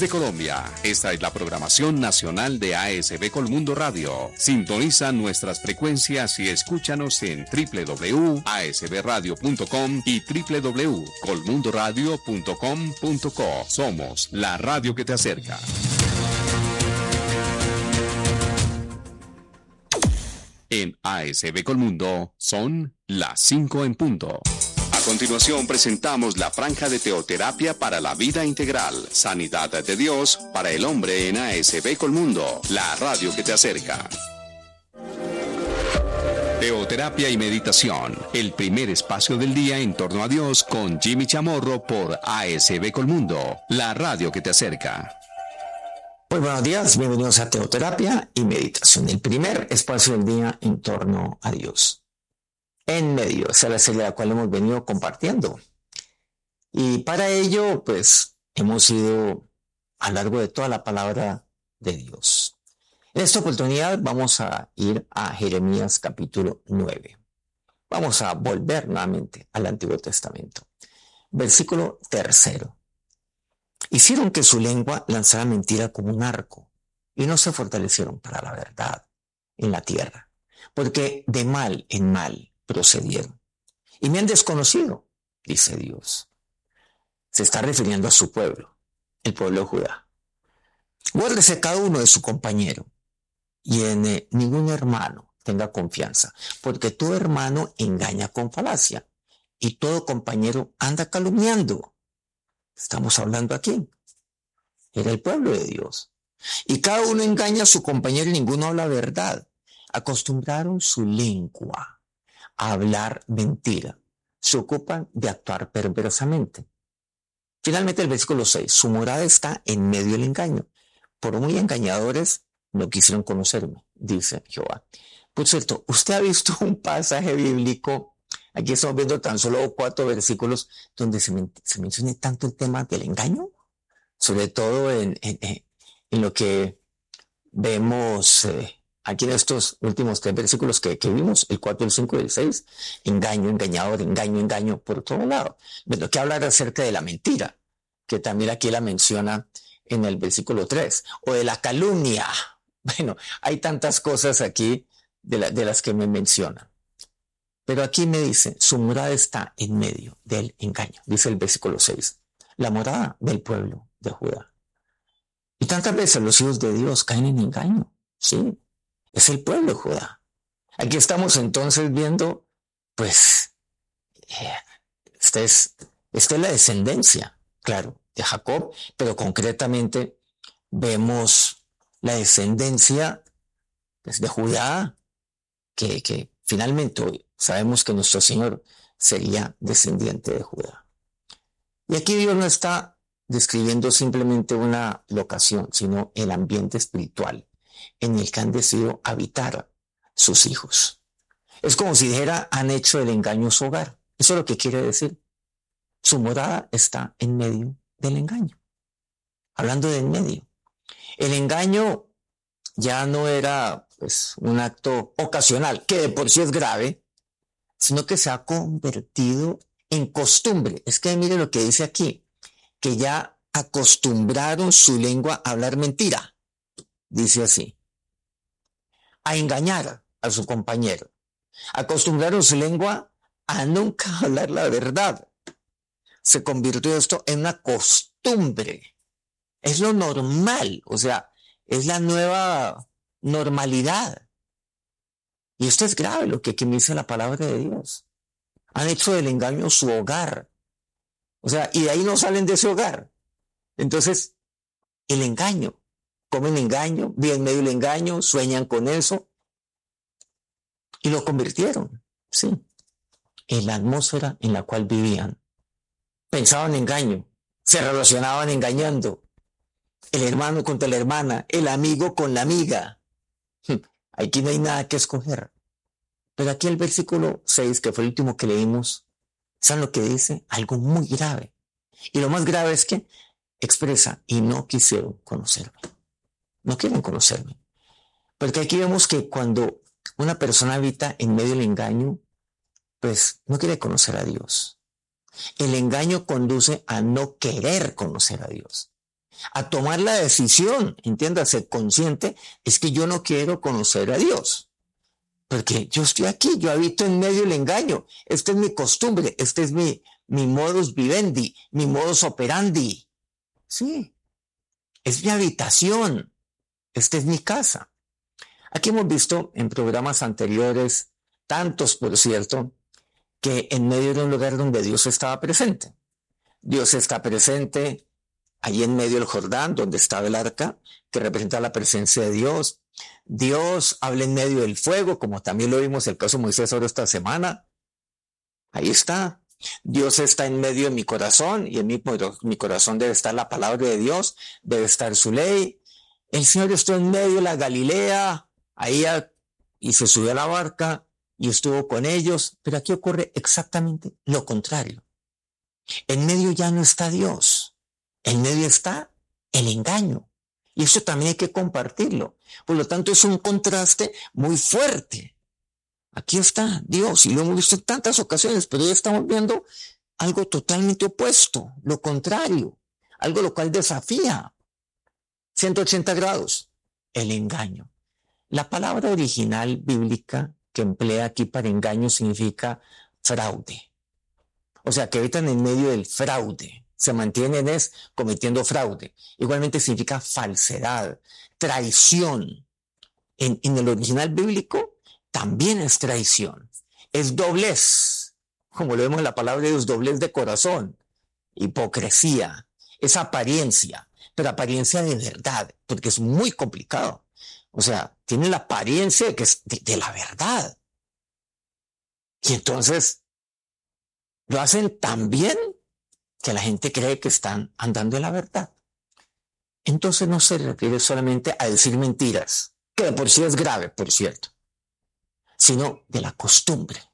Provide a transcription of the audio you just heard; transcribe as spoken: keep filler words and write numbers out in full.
Desde Colombia, esta es la programación nacional de A S B Colmundo Radio. Sintoniza nuestras frecuencias y escúchanos en doble u doble u doble u punto a s b radio punto com y doble u doble u doble u punto colmundo radio punto com punto co. Somos la radio que te acerca. En A S B Colmundo son las cinco en punto. A continuación presentamos la franja de teoterapia para la vida integral, sanidad de Dios para el hombre en A S B Colmundo, la radio que te acerca. Teoterapia y meditación, el primer espacio del día en torno a Dios con Jimmy Chamorro por A S B Colmundo, la radio que te acerca. Muy buenos días, bienvenidos a Teoterapia y Meditación, el primer espacio del día en torno a Dios. En medio, esa es la serie a la cual hemos venido compartiendo. Y para ello, pues, hemos ido a lo largo de toda la palabra de Dios. En esta oportunidad vamos a ir a Jeremías capítulo nueve. Vamos a volver nuevamente al Antiguo Testamento. Versículo tercero. Hicieron que su lengua lanzara mentira como un arco, y no se fortalecieron para la verdad en la tierra, porque de mal en mal procedieron. Y me han desconocido, dice Dios. Se está refiriendo a su pueblo, el pueblo de Judá. Guárdese cada uno de su compañero, y en eh, ningún hermano tenga confianza, porque todo hermano engaña con falacia, y todo compañero anda calumniando. Estamos hablando aquí. Era el pueblo de Dios. Y cada uno engaña a su compañero y ninguno habla verdad. Acostumbraron su lengua a hablar mentira. Se ocupan de actuar perversamente. Finalmente el versículo seis. Su morada está en medio del engaño. Por muy engañadores no quisieron conocerme, dice Jehová. Por cierto, ¿usted ha visto un pasaje bíblico? Aquí estamos viendo tan solo cuatro versículos donde se, men- se menciona tanto el tema del engaño, sobre todo en, en, en lo que vemos eh, aquí en estos últimos tres versículos que, que vimos, el cuatro, el cinco y el seis, engaño, engañador, engaño, engaño por todo lado. Bueno, que hablar acerca de la mentira, que también aquí la menciona en el versículo tres, o de la calumnia. Bueno, hay tantas cosas aquí de, la, de las que me mencionan. Pero aquí me dice, su morada está en medio del engaño, dice el versículo seis, la morada del pueblo de Judá. Y tantas veces los hijos de Dios caen en engaño, sí, es el pueblo de Judá. Aquí estamos entonces viendo, pues, eh, esta es, esta es la descendencia, claro, de Jacob, pero concretamente vemos la descendencia pues, de Judá, que, que finalmente hoy sabemos que nuestro Señor sería descendiente de Judá. Y aquí Dios no está describiendo simplemente una locación, sino el ambiente espiritual en el que han decidido habitar sus hijos. Es como si dijera, han hecho del engaño su hogar. Eso es lo que quiere decir. Su morada está en medio del engaño. Hablando de en medio. El engaño ya no era pues, un acto ocasional, que de por sí es grave, sino que se ha convertido en costumbre. Es que mire lo que dice aquí, que ya acostumbraron su lengua a hablar mentira. Dice así, a engañar a su compañero. Acostumbraron su lengua a nunca hablar la verdad. Se convirtió esto en una costumbre. Es lo normal, o sea, es la nueva normalidad. Y esto es grave lo que aquí me dice la palabra de Dios. Han hecho del engaño su hogar. O sea, y de ahí no salen de ese hogar. Entonces, el engaño. Comen engaño, viven medio del engaño, sueñan con eso. Y lo convirtieron, sí, en la atmósfera en la cual vivían. Pensaban en engaño, se relacionaban engañando. El hermano contra la hermana, el amigo con la amiga. Aquí no hay nada que escoger. Pero aquí el versículo seis, que fue el último que leímos, ¿saben lo que dice? Algo muy grave. Y lo más grave es que expresa, y no quisieron conocerme. No quieren conocerme. Porque aquí vemos que cuando una persona habita en medio del engaño, pues no quiere conocer a Dios. El engaño conduce a no querer conocer a Dios. a tomar la decisión, entiéndase, consciente, es que yo no quiero conocer a Dios. Porque yo estoy aquí, yo habito en medio del engaño. Esta es mi costumbre, este es mi, mi modus vivendi, mi modus operandi. Sí, es mi habitación, esta es mi casa. Aquí hemos visto en programas anteriores, tantos por cierto, que en medio de un lugar donde Dios estaba presente. Dios está presente allí en medio del Jordán, donde estaba el arca, que representa la presencia de Dios. Dios habla en medio del fuego, como también lo vimos en el caso de Moisés ahora esta semana. Ahí está. Dios está en medio de mi corazón, y en mi, mi corazón debe estar la palabra de Dios, debe estar su ley. El Señor estuvo en medio de la Galilea, ahí a, y se subió a la barca y estuvo con ellos, pero aquí ocurre exactamente lo contrario. En medio ya no está Dios, en medio está el engaño. Y eso también hay que compartirlo. Por lo tanto, es un contraste muy fuerte. Aquí está Dios, y lo hemos visto en tantas ocasiones, pero hoy estamos viendo algo totalmente opuesto, lo contrario, algo lo cual desafía ciento ochenta grados, el engaño. La palabra original bíblica que emplea aquí para engaño significa fraude. O sea, que habitan en medio del fraude. Se mantienen es cometiendo fraude. Igualmente significa falsedad, traición. En, en el original bíblico también es traición. Es doblez, como lo vemos en la palabra de Dios, doblez de corazón, hipocresía, es apariencia, pero apariencia de verdad, porque es muy complicado. O sea, tiene la apariencia de que es de, de la verdad. Y entonces lo hacen tan bien que la gente cree que están andando en la verdad. Entonces no se refiere solamente a decir mentiras, que de por sí es grave, por cierto, sino de la costumbre.